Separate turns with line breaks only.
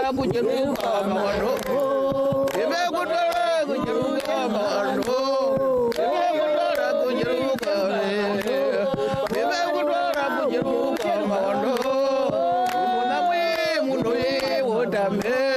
kujeruka mawando ebe kudora kujeruka mawando ebe kudora kujeruka ebe kudora kujeruka mawando munamwe mundoye wodame